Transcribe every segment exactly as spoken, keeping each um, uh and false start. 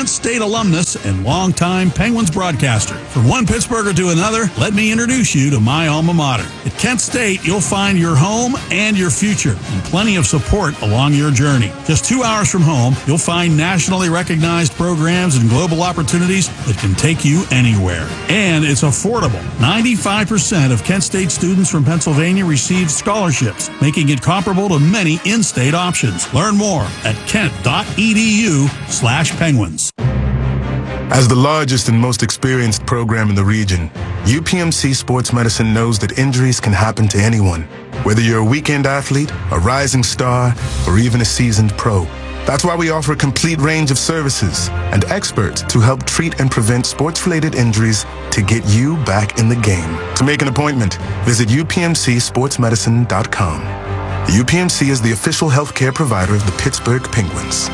Kent State alumnus and longtime Penguins broadcaster. From one Pittsburgher to another, let me introduce you to my alma mater. At Kent State, you'll find your home and your future, and plenty of support along your journey. Just two hours from home, you'll find nationally recognized programs and global opportunities that can take you anywhere. And it's affordable. ninety-five percent of Kent State students from Pennsylvania receive scholarships, making it comparable to many in-state options. Learn more at kent.edu slash penguins. As the largest and most experienced program in the region, U P M C Sports Medicine knows that injuries can happen to anyone, whether you're a weekend athlete, a rising star, or even a seasoned pro. That's why we offer a complete range of services and experts to help treat and prevent sports-related injuries to get you back in the game. To make an appointment, visit U P M C sports medicine dot com. The U P M C is the official healthcare provider of the Pittsburgh Penguins.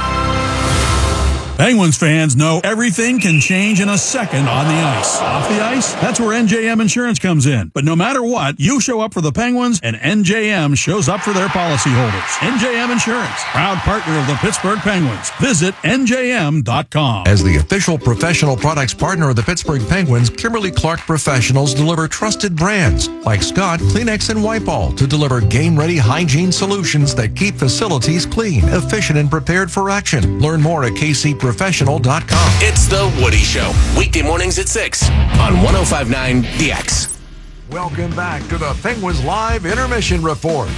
Penguins fans know everything can change in a second on the ice. Off the ice? That's where N J M Insurance comes in. But no matter what, you show up for the Penguins, and N J M shows up for their policyholders. N J M Insurance, proud partner of the Pittsburgh Penguins. Visit N J M dot com. As the official professional products partner of the Pittsburgh Penguins, Kimberly-Clark Professionals deliver trusted brands like Scott, Kleenex, and Wipe-All to deliver game-ready hygiene solutions that keep facilities clean, efficient, and prepared for action. Learn more at K C professional dot com. It's The Woody Show, weekday mornings at six on one oh five point nine The X. Welcome back to the Penguins Live Intermission Report.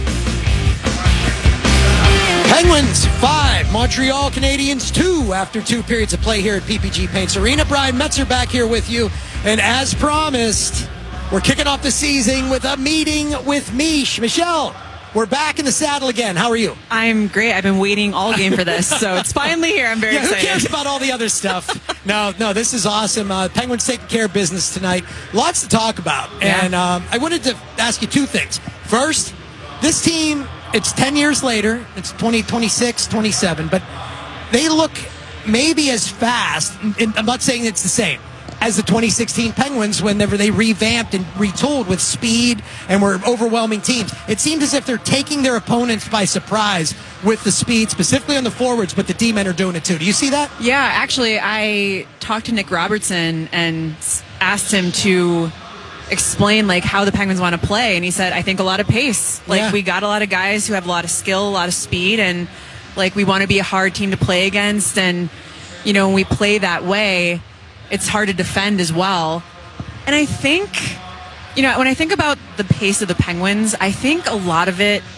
Penguins five, Montreal Canadiens two after two periods of play here at P P G Paints Arena. Brian Metzer back here with you. And as promised, we're kicking off the season with a meeting with Mish. Michelle, we're back in the saddle again. How are you? I'm great. I've been waiting all game for this, so it's finally here. I'm very yeah, excited. Who cares about all the other stuff? no, no, this is awesome. Uh, Penguins taking care of business tonight. Lots to talk about. Yeah. And um, I wanted to ask you two things. First, this team, it's ten years later. It's twenty, twenty-six, twenty-seven, but they look maybe as fast, and I'm not saying it's the same, as the twenty sixteen Penguins whenever they revamped and retooled with speed and were overwhelming teams. It seems as if they're taking their opponents by surprise with the speed, specifically on the forwards, but the D-men are doing it too. Do you see that? Yeah, actually, I talked to Nick Robertson and asked him to explain like how the Penguins want to play, and he said, I think a lot of pace. Like, Yeah. we got a lot of guys who have a lot of skill, a lot of speed, and like we want to be a hard team to play against, and you know, when we play that way, it's hard to defend as well. And I think, you know, when I think about the pace of the Penguins, I think a lot of it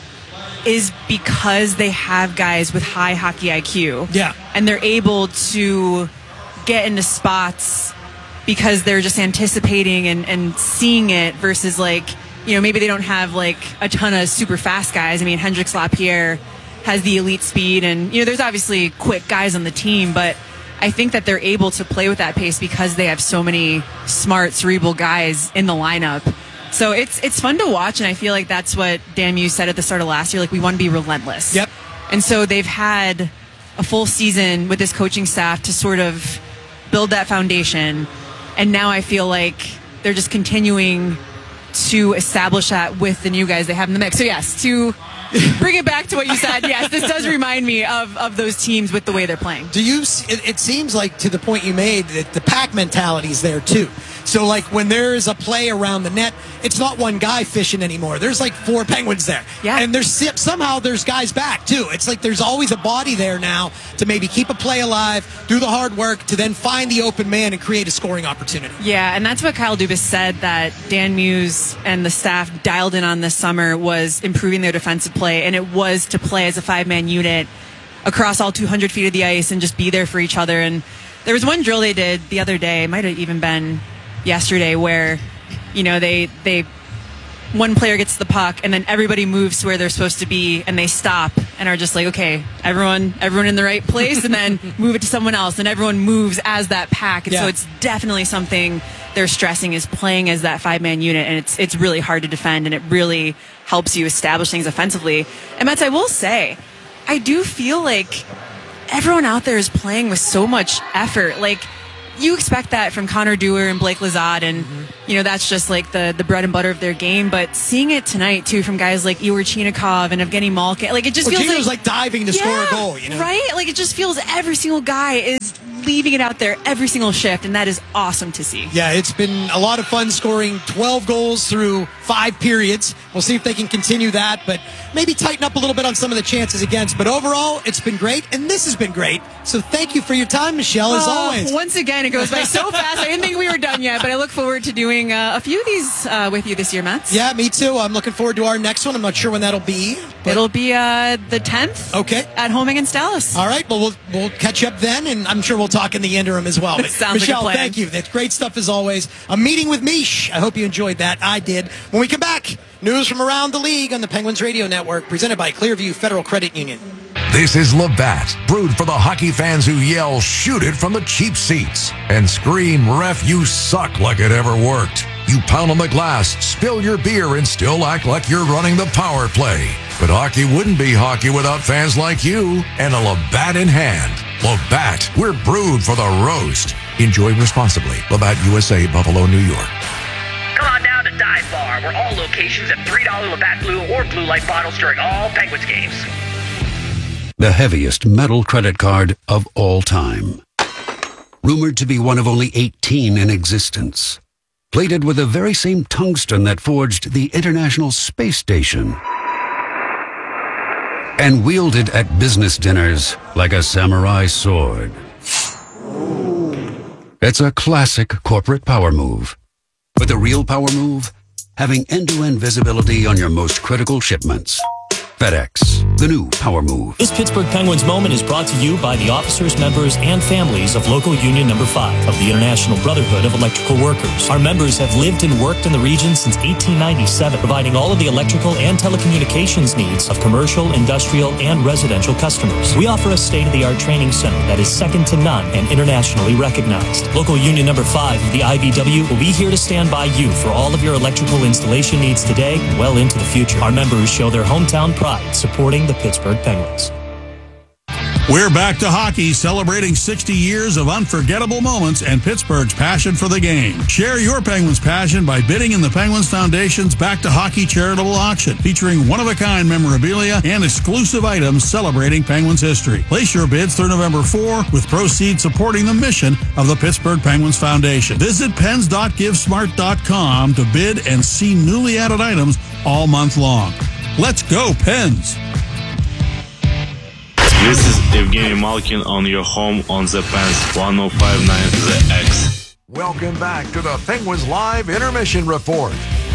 is because they have guys with high hockey I Q. Yeah. And they're able to get into spots because they're just anticipating and, and seeing it versus like, you know, maybe they don't have like a ton of super fast guys. I mean, Hendrix Lapierre has the elite speed, and, you know, there's obviously quick guys on the team, but I think that they're able to play with that pace because they have so many smart, cerebral guys in the lineup. So it's it's fun to watch, and I feel like that's what Dan Muse said at the start of last year, like, we want to be relentless. Yep. And so they've had a full season with this coaching staff to sort of build that foundation, and now I feel like they're just continuing to establish that with the new guys they have in the mix. So yes, to bring it back to what you said, yes, this does remind me of, of those teams with the way they're playing. Do you? It, it seems like, to the point you made, that the pack mentality is there too. So, like, when there's a play around the net, it's not one guy fishing anymore. There's like four Penguins there. Yeah. And there's somehow there's guys back too. It's like there's always a body there now to maybe keep a play alive, do the hard work, to then find the open man and create a scoring opportunity. Yeah, and that's what Kyle Dubas said that Dan Muse and the staff dialed in on this summer, was improving their defensive play, and it was to play as a five-man unit across all two hundred feet of the ice and just be there for each other. And there was one drill they did the other day, it might have even been yesterday, where, you know, they they one player gets the puck and then everybody moves to where they're supposed to be, and they stop and are just like, okay, everyone everyone in the right place, and then move it to someone else, and everyone moves as that pack. And yeah. so it's definitely something they're stressing, is playing as that five-man unit, and it's it's really hard to defend, and it really helps you establish things offensively. And Mets, I will say, I do feel like everyone out there is playing with so much effort. Like, you expect that from Connor Dewar and Blake Lizotte, and mm-hmm. you know that's just like the the bread and butter of their game. But seeing it tonight too from guys like Igor Chinikov and Evgeny Malkin, like it just well, feels Gino's like, like diving to yeah, score a goal, you know? Right? Like it just feels every single guy is leaving it out there every single shift, and that is awesome to see. Yeah, it's been a lot of fun scoring twelve goals through five periods. We'll see if they can continue that, but maybe tighten up a little bit on some of the chances against. But overall, it's been great, and this has been great. So thank you for your time, Michelle, as uh, always. Once again, it goes by so fast. I didn't think we were done yet, but I look forward to doing uh, a few of these uh, with you this year, Mats. Yeah, me too. I'm looking forward to our next one. I'm not sure when that'll be. It'll be uh, the tenth. Okay. At home against Dallas. All right. Well, we'll we'll catch up then, and I'm sure we'll talk in the interim as well. But Sounds Michelle, like a plan. thank you. That's great stuff as always. A meeting with Mish. I hope you enjoyed that. I did. When we come back, news from around the league on the Penguins Radio Network, presented by Clearview Federal Credit Union. This is Labatt, brewed for the hockey fans who yell, shoot it from the cheap seats, and scream, ref, you suck, like it ever worked. You pound on the glass, spill your beer, and still act like you're running the power play. But hockey wouldn't be hockey without fans like you and a Labatt in hand. Labatt, we're brewed for the roast. Enjoy responsibly. Labatt U S A, Buffalo, New York. Come on down to Dive Bar, where all locations have three dollar Labatt Blue or Blue Light bottles during all Penguins games. The heaviest metal credit card of all time. Rumored to be one of only eighteen in existence. Plated with the very same tungsten that forged the International Space Station. And wielded at business dinners like a samurai sword. It's a classic corporate power move. But the real power move? Having end-to-end visibility on your most critical shipments. FedEx, the new power move. This Pittsburgh Penguins moment is brought to you by the officers, members, and families of Local Union Number five of the International Brotherhood of Electrical Workers. Our members have lived and worked in the region since eighteen ninety-seven, providing all of the electrical and telecommunications needs of commercial, industrial, and residential customers. We offer a state-of-the-art training center that is second to none and internationally recognized. Local Union Number five of the I B W will be here to stand by you for all of your electrical installation needs today and well into the future. Our members show their hometown pride supporting the Pittsburgh Penguins. We're back to hockey, celebrating sixty years of unforgettable moments and Pittsburgh's passion for the game. Share your Penguins passion by bidding in the Penguins Foundation's Back to Hockey charitable auction, featuring one-of-a-kind memorabilia and exclusive items celebrating Penguins history. Place your bids through November fourth, with proceeds supporting the mission of the Pittsburgh Penguins Foundation. Visit pens dot give smart dot com to bid and see newly added items all month long. Let's go, Pens! This is Evgeny Malkin on your home on the Pens one oh five point nine The X. Welcome back to the Penguins Live Intermission Report.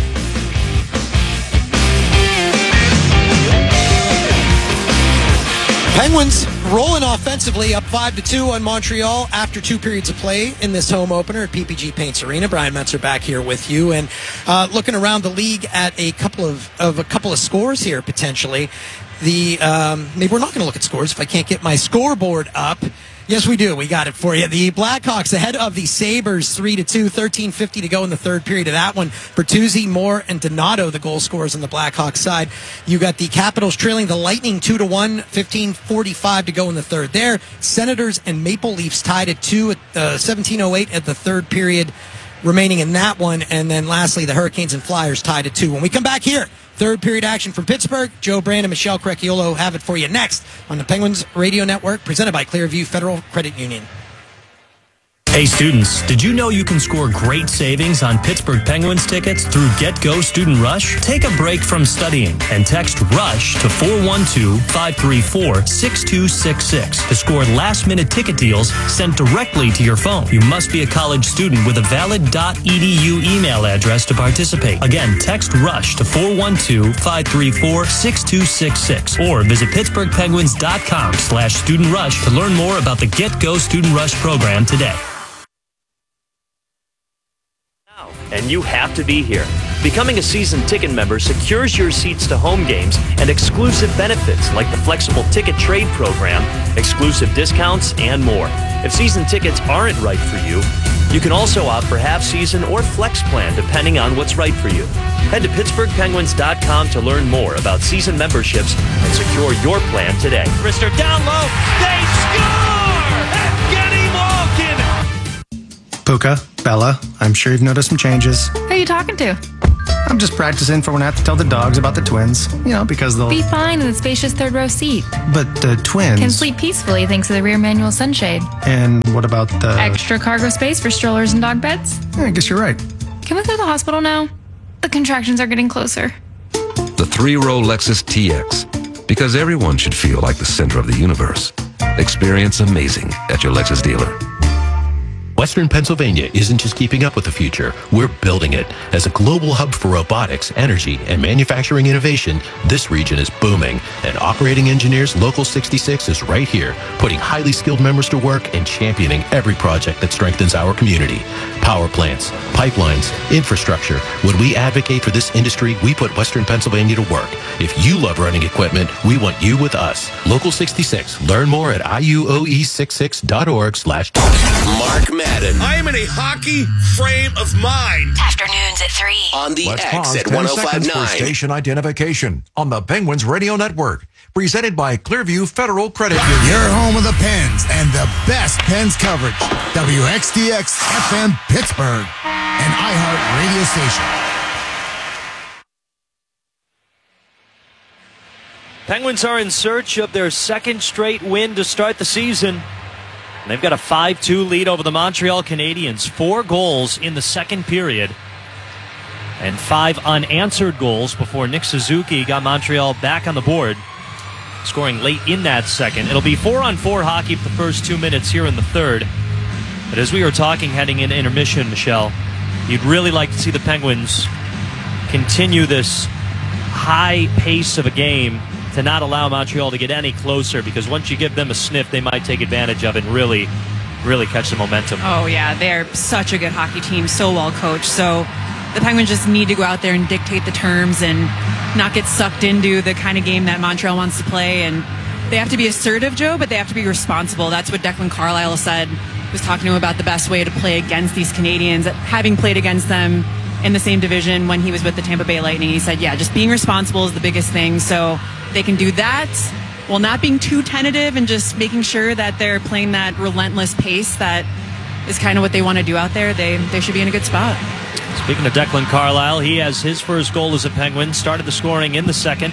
Penguins rolling offensively, up five to two on Montreal after two periods of play in this home opener at P P G Paints Arena. Brian Metzer back here with you, and uh, looking around the league at a couple of, of a couple of scores here potentially. The um, maybe we're not going to look at scores if I can't get my scoreboard up. Yes, we do. We got it for you. The Blackhawks ahead of the Sabres three to two, thirteen fifty to go in the third period of that one. Bertuzzi, Moore, and Donato, the goal scorers on the Blackhawks side. You got the Capitals trailing the Lightning two to one, fifteen forty-five to go in the third there. Senators and Maple Leafs tied at two at uh, seventeen oh eight at the third period remaining in that one. And then lastly, the Hurricanes and Flyers tied at two. When we come back here, third period action from Pittsburgh. Joe Brand and Michelle Crecchiolo have it for you next on the Penguins Radio Network, presented by Clearview Federal Credit Union. Hey students, did you know you can score great savings on Pittsburgh Penguins tickets through GetGo Student Rush? Take a break from studying and text RUSH to four one two, five three four, six two six six to score last-minute ticket deals sent directly to your phone. You must be a college student with a valid .edu email address to participate. Again, text RUSH to four one two, five three four, six two six six or visit pittsburgh penguins dot com slash student rush to learn more about the GetGo Student Rush program today. And you have to be here. Becoming a season ticket member secures your seats to home games and exclusive benefits like the flexible ticket trade program, exclusive discounts, and more. If season tickets aren't right for you, you can also opt for half season or flex plan depending on what's right for you. Head to pittsburgh penguins dot com to learn more about season memberships and secure your plan today. Rister down low, they score! Evgeny Malkin! Puka, Bella, I'm sure you've noticed some changes. Who are you talking to? I'm just practicing for when I have to tell the dogs about the twins. You know, because they'll... Be fine in the spacious third row seat. But the twins... Can sleep peacefully thanks to the rear manual sunshade. And what about the... Extra cargo space for strollers and dog beds? Yeah, I guess you're right. Can we go to the hospital now? The contractions are getting closer. The three-row Lexus T X. Because everyone should feel like the center of the universe. Experience amazing at your Lexus dealer. Western Pennsylvania isn't just keeping up with the future, we're building it. As a global hub for robotics, energy, and manufacturing innovation, this region is booming, and Operating Engineers Local sixty-six is right here, putting highly skilled members to work and championing every project that strengthens our community. Power plants, pipelines, infrastructure. When we advocate for this industry, we put Western Pennsylvania to work. If you love running equipment, we want you with us. Local sixty-six. Learn more at I U O E sixty-six dot org slash Mark Madden. I am in a hockey frame of mind. Afternoons at three. On the Let's X pause at ten one oh five seconds for nine. station identification on the Penguins Radio Network. Presented by Clearview Federal Credit Union. Your home of the Pens and the best Pens coverage. W X D X F M Pittsburgh, an iHeart radio station. Penguins are in search of their second straight win to start the season. And they've got a five two lead over the Montreal Canadiens. Four goals in the second period. And five unanswered goals before Nick Suzuki got Montreal back on the board, scoring late in that second. It'll be four-on-four hockey for the first two minutes here in the third. But as we were talking heading into intermission, Michelle, you'd really like to see the Penguins continue this high pace of a game to not allow Montreal to get any closer, because once you give them a sniff, they might take advantage of it and really, really catch the momentum. Oh, yeah, they're such a good hockey team, so well coached. So the Penguins just need to go out there and dictate the terms and not get sucked into the kind of game that Montreal wants to play. And they have to be assertive, Joe, but they have to be responsible. That's what Declan Carlisle said. He was talking to him about the best way to play against these Canadians, having played against them in the same division when he was with the Tampa Bay Lightning. He said, yeah, just being responsible is the biggest thing. So they can do that while not being too tentative and just making sure that they're playing that relentless pace that is kind of what they want to do out there. They they should be in a good spot. Speaking of Declan Carlisle, he has his first goal as a Penguin. Started the scoring in the second.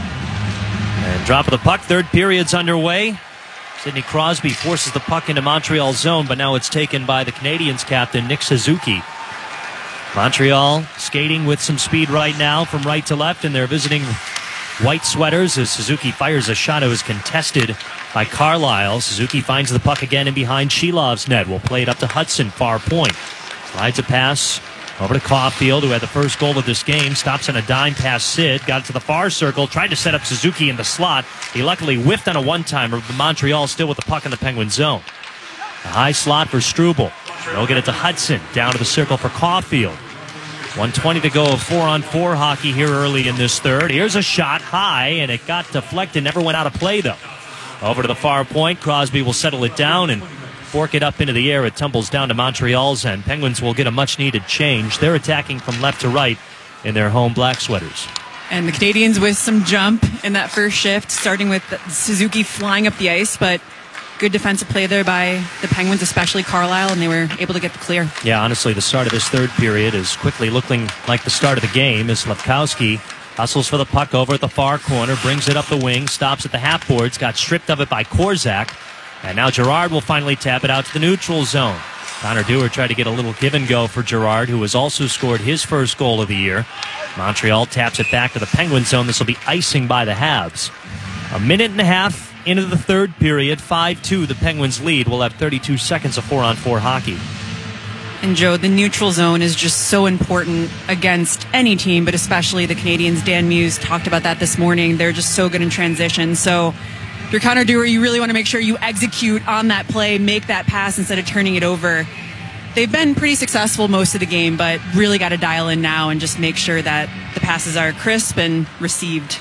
And drop of the puck. Third period's underway. Sidney Crosby forces the puck into Montreal's zone, but now it's taken by the Canadiens captain, Nick Suzuki. Montreal skating with some speed right now from right to left, and they're visiting white sweaters as Suzuki fires a shot. It was contested by Carlisle. Suzuki finds the puck again in behind Shilov's net. Will play it up to Hudson, far point. Slides a pass over to Caulfield, who had the first goal of this game. Stops on a dime past Sid. Got it to the far circle. Tried to set up Suzuki in the slot. He luckily whiffed on a one-timer, but Montreal still with the puck in the Penguin zone. A high slot for Struble. They'll get it to Hudson. Down to the circle for Caulfield. one twenty to go of four-on-four hockey here early in this third. Here's a shot high, and it got deflected. Never went out of play, though. Over to the far point. Crosby will settle it down and fork it up into the air. It tumbles down to Montreal's end. Penguins will get a much-needed change. They're attacking from left to right in their home black sweaters. And the Canadians with some jump in that first shift, starting with Suzuki flying up the ice, but good defensive play there by the Penguins, especially Carlisle, and they were able to get the clear. Yeah, honestly, the start of this third period is quickly looking like the start of the game as Slavkowski hustles for the puck over at the far corner, brings it up the wing, stops at the half boards, got stripped of it by Korzak, and now Girard will finally tap it out to the neutral zone. Connor Dewar tried to get a little give and go for Girard, who has also scored his first goal of the year. Montreal taps it back to the Penguin zone. This will be icing by the Habs. A minute and a half into the third period, five two, the Penguins lead. We'll have thirty-two seconds of four-on-four hockey. And Joe, the neutral zone is just so important against any team, but especially the Canadians. Dan Muse talked about that this morning. They're just so good in transition. So if you're Connor Dewar, you really want to make sure you execute on that play, make that pass instead of turning it over. They've been pretty successful most of the game, but really got to dial in now and just make sure that the passes are crisp and received.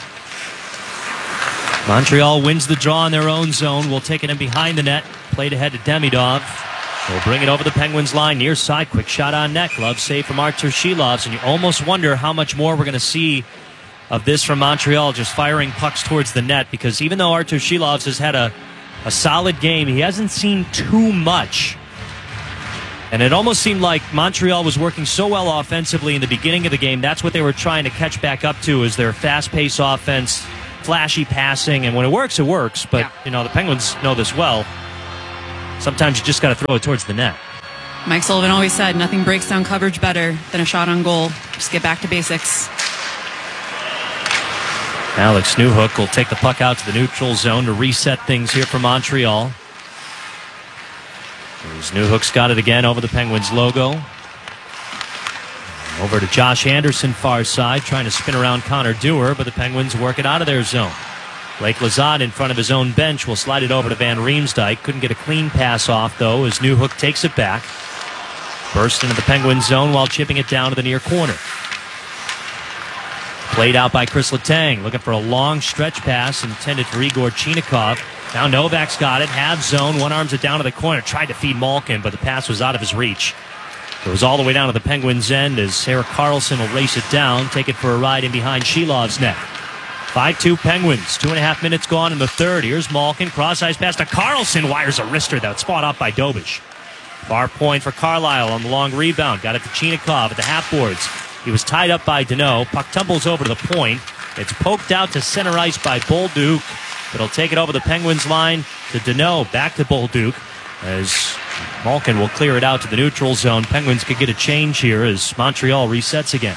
Montreal wins the draw in their own zone. Will take it in behind the net. Played ahead to Demidov. Will bring it over the Penguins line. Near side. Quick shot on net. Glove save from Artur Shilovs. And you almost wonder how much more we're going to see of this from Montreal, just firing pucks towards the net. Because even though Artur Shilovs has had a, a solid game, he hasn't seen too much And it almost seemed like Montreal was working so well offensively in the beginning of the game. That's what they were trying to catch back up to, is their fast-paced offense, flashy passing, and when it works, it works. But, yeah. you know, the Penguins know this well. Sometimes you just got to throw it towards the net. Mike Sullivan always said nothing breaks down coverage better than a shot on goal. Just get back to basics. Alex Newhook will take the puck out to the neutral zone to reset things here for Montreal. As Newhook's got it again over the Penguins logo. Over to Josh Anderson, far side, trying to spin around Connor Dewar, but the Penguins work it out of their zone. Blake Lizotte in front of his own bench will slide it over to Van Riemsdyk. Couldn't get a clean pass off, though, as Newhook takes it back. Burst into the Penguins zone while chipping it down to the near corner. Played out by Chris Letang, looking for a long stretch pass intended for Igor Chinakhov. Now Novak's got it, half zone, one arms it down to the corner, tried to feed Malkin, but the pass was out of his reach. Goes all the way down to the Penguins' end as Erik Karlsson will race it down, take it for a ride in behind Shilov's net. five two Penguins, two and a half minutes gone in the third. Here's Malkin, cross-ice pass to Karlsson, wires a wrister that's fought off by Dobish. Far point for Carlisle on the long rebound, got it to Chinakhov at the half boards. He was tied up by Deneau, puck tumbles over to the point. It's poked out to center ice by Bolduc. But he'll take it over the Penguins line to Deneau, back to Bolduc, as Malkin will clear it out to the neutral zone. Penguins could get a change here as Montreal resets again.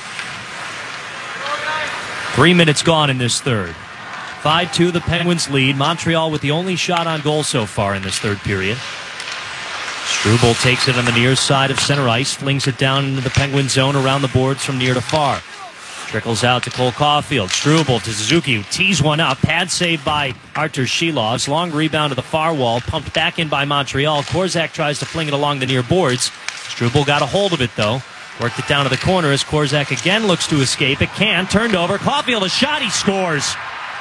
Three minutes gone in this third. five two the Penguins lead. Montreal with the only shot on goal so far in this third period. Struble takes it on the near side of center ice, flings it down into the Penguin zone around the boards from near to far. Trickles out to Cole Caulfield. Struble to Suzuki, who tees one up. Pad saved by Artur Shilovs. Long rebound to the far wall. Pumped back in by Montreal. Korczak tries to fling it along the near boards. Struble got a hold of it, though. Worked it down to the corner as Korczak again looks to escape. It can. Turned over. Caulfield, a shot. He scores.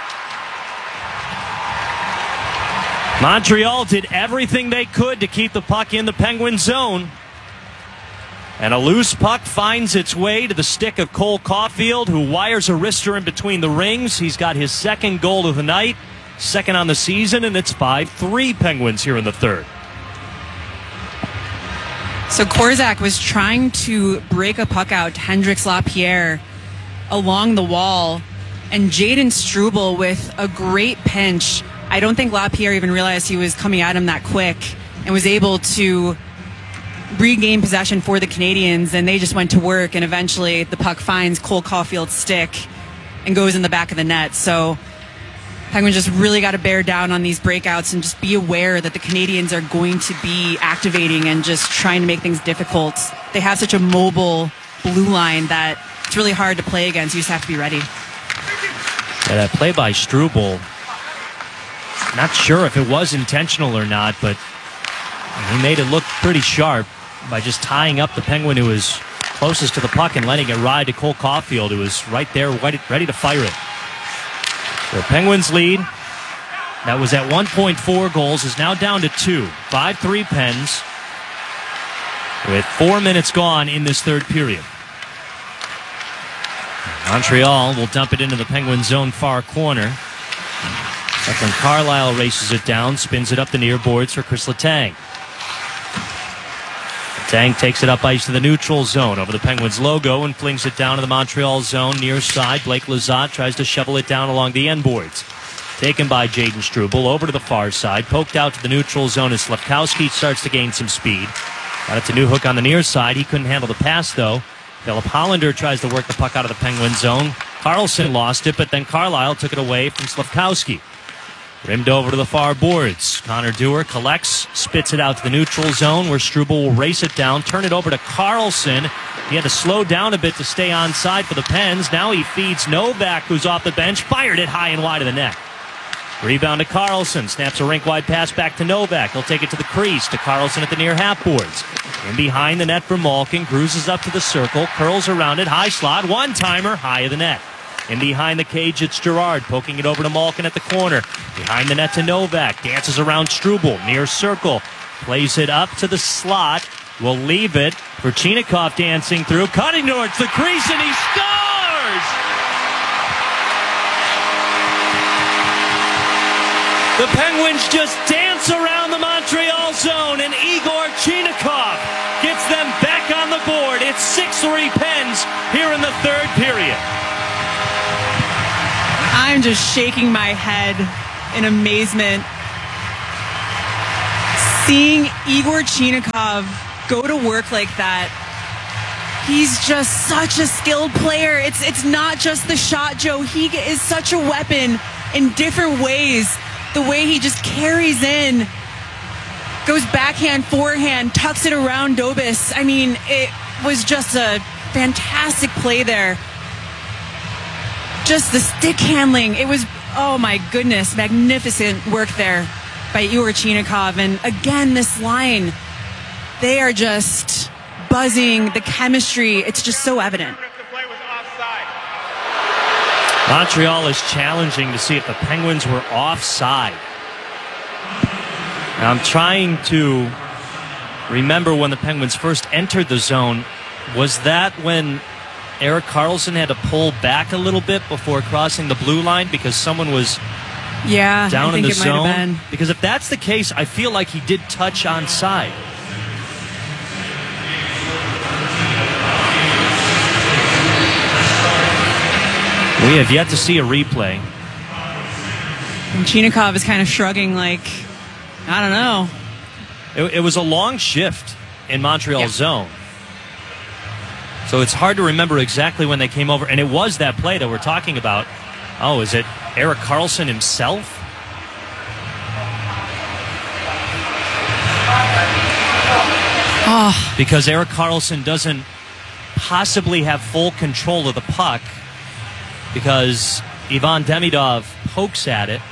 Montreal did everything they could to keep the puck in the Penguin zone. And a loose puck finds its way to the stick of Cole Caulfield, who wires a wrister in between the rings. He's got his second goal of the night, second on the season, and it's five three Penguins here in the third. So Korczak was trying to break a puck out to Hendrix Lapierre along the wall, and Jaden Struble with a great pinch. I don't think Lapierre even realized he was coming at him that quick and was able to regain possession for the Canadians, and they just went to work, and eventually the puck finds Cole Caulfield's stick and goes in the back of the net. So Penguins just really got to bear down on these breakouts and just be aware that the Canadians are going to be activating and just trying to make things difficult. They have such a mobile blue line that it's really hard to play against. You just have to be ready. Yeah, that play by Struble, not sure if it was intentional or not, but he made it look pretty sharp by just tying up the Penguin who was closest to the puck and letting it ride to Cole Caulfield, who was right there ready to fire it. The Penguins lead, that was at one point four goals, is now down to two. five three Pens with four minutes gone in this third period. Montreal will dump it into the Penguin zone far corner. Declan Carlisle races it down, spins it up the near boards for Chris Letang. Letang takes it up ice to the neutral zone over the Penguins logo and flings it down to the Montreal zone near side. Blake Lizotte tries to shovel it down along the end boards. Taken by Jaden Struble over to the far side, poked out to the neutral zone as Slafkowski starts to gain some speed. Got it to Newhook on the near side. He couldn't handle the pass, though. Philip Hollander tries to work the puck out of the Penguin zone. Karlsson lost it, but then Carlisle took it away from Slafkowski. Rimmed over to the far boards. Connor Dewar collects, spits it out to the neutral zone where Struble will race it down, turn it over to Karlsson. He had to slow down a bit to stay onside for the Pens. Now he feeds Novak, who's off the bench, fired it high and wide of the net. Rebound to Karlsson, snaps a rink-wide pass back to Novak. He'll take it to the crease, to Karlsson at the near half boards. In behind the net for Malkin, cruises up to the circle, curls around it, high slot, one-timer, high of the net. In behind the cage, it's Girard, poking it over to Malkin at the corner. Behind the net to Novak, dances around Struble, near circle, plays it up to the slot, will leave it for Chinakhov dancing through, cutting towards the crease, and he scores! The Penguins just dance around the Montreal zone, and Igor Chinakhov gets six three Pens here in the third period. I'm just shaking my head in amazement. Seeing Igor Chinakhov go to work like that, he's just such a skilled player. It's it's not just the shot, Joe. He is such a weapon in different ways. The way he just carries in, goes backhand, forehand, tucks it around Dobis. I mean, it was just a fantastic play there. Just the stick handling. It was, oh my goodness, magnificent work there by Igor Chinakhov. And again, this line, they are just buzzing. The chemistry, it's just so evident. Montreal is challenging to see if the Penguins were offside. And I'm trying to remember when the Penguins first entered the zone. Was that when Erik Karlsson had to pull back a little bit before crossing the blue line because someone was yeah, down I think in the it might have zone? been. Because if that's the case, I feel like he did touch onside. We have yet to see a replay. And Chinakhov is kind of shrugging like, I don't know. It, it was a long shift in Montreal's Yeah. zone. So it's hard to remember exactly when they came over. And it was that play that we're talking about. Oh, is it Erik Karlsson himself? Oh. Because Erik Karlsson doesn't possibly have full control of the puck because Ivan Demidov pokes at it.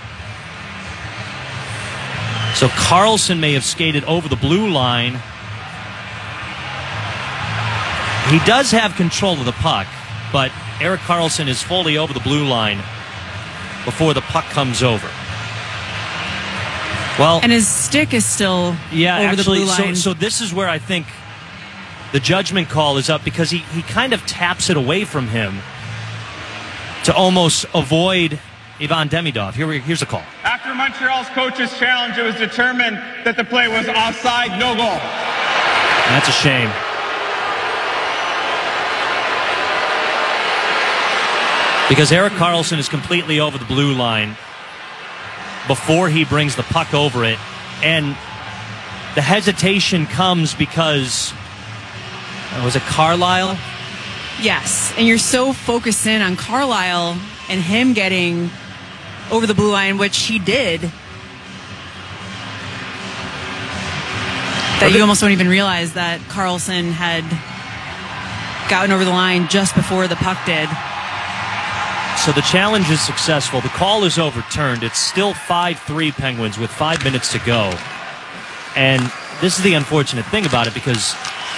So Karlsson may have skated over the blue line. He does have control of the puck, but Erik Karlsson is fully over the blue line before the puck comes over. Well, and his stick is still yeah, over actually, the blue line. So, so this is where I think the judgment call is up because he, he kind of taps it away from him to almost avoid Ivan Demidov. Here, we, here's a call. After Montreal's coach's challenge, it was determined that the play was offside, no goal. That's a shame. Because Erik Karlsson is completely over the blue line before he brings the puck over it. And the hesitation comes because, uh, was it Carlisle? Yes, and you're so focused in on Carlisle and him getting over the blue line, which he did, that you almost don't even realize that Karlsson had gotten over the line just before the puck did. So the challenge is successful. The call is overturned. It's still five three Penguins with five minutes to go. And this is the unfortunate thing about it because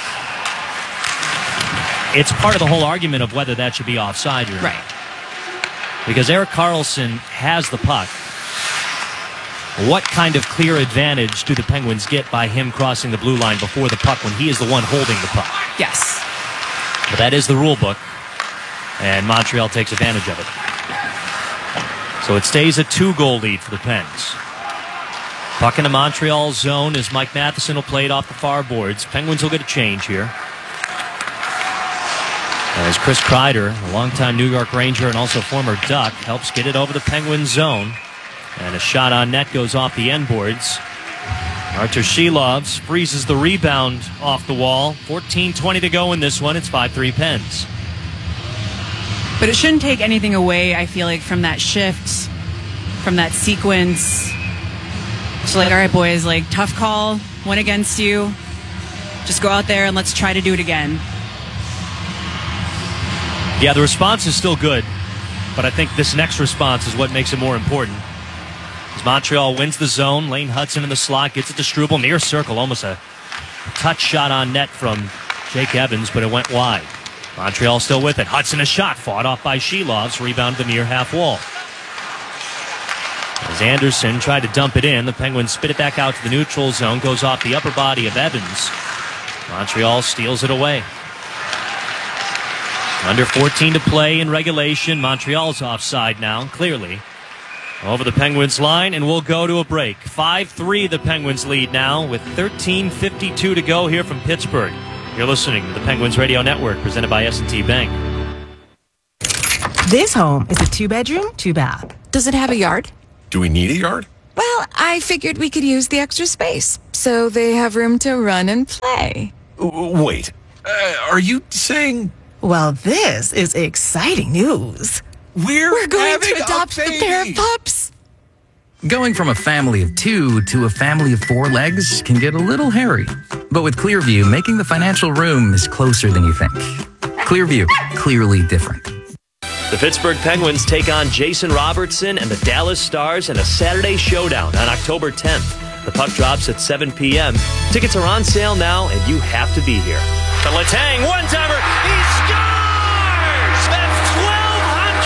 it's part of the whole argument of whether that should be offside or not. Right. Because Erik Karlsson has the puck. What kind of clear advantage do the Penguins get by him crossing the blue line before the puck when he is the one holding the puck? Yes. But that is the rule book. And Montreal takes advantage of it. So it stays a two-goal lead for the Pens. Puck in the Montreal zone as Mike Matheson will play it off the far boards. Penguins will get a change here. As Chris Kreider, a longtime New York Ranger and also former Duck, helps get it over the Penguins zone. And a shot on net goes off the end boards. Artur Shilovs freezes the rebound off the wall. fourteen twenty to go in this one. It's five three Pens. But it shouldn't take anything away, I feel like, from that shift, from that sequence. So, like, all right, boys, like, tough call, one against you. Just go out there and let's try to do it again. Yeah, the response is still good, but I think this next response is what makes it more important. As Montreal wins the zone, Lane Hudson in the slot, gets it to Struble, near circle, almost a touch shot on net from Jake Evans, but it went wide. Montreal still with it. Hudson a shot, fought off by Shilovs, rebound to the near half wall. As Anderson tried to dump it in, the Penguins spit it back out to the neutral zone, goes off the upper body of Evans. Montreal steals it away. Under fourteen to play in regulation. Montreal's offside now, clearly. Over the Penguins line, and we'll go to a break. five three the Penguins lead now with thirteen fifty-two to go here from Pittsburgh. You're listening to the Penguins Radio Network, presented by S and T Bank. This home is a two-bedroom, two-bath. Does it have a yard? Do we need a yard? Well, I figured we could use the extra space, so they have room to run and play. Wait, uh, are you saying... Well, this is exciting news. We're, We're going having to adopt a a pair of pups. Going from a family of two to a family of four legs can get a little hairy. But with Clearview, making the financial room is closer than you think. Clearview, clearly different. The Pittsburgh Penguins take on Jason Robertson and the Dallas Stars in a Saturday showdown on October tenth. The puck drops at seven p.m. Tickets are on sale now, and you have to be here. The Letang one-timer, he scores!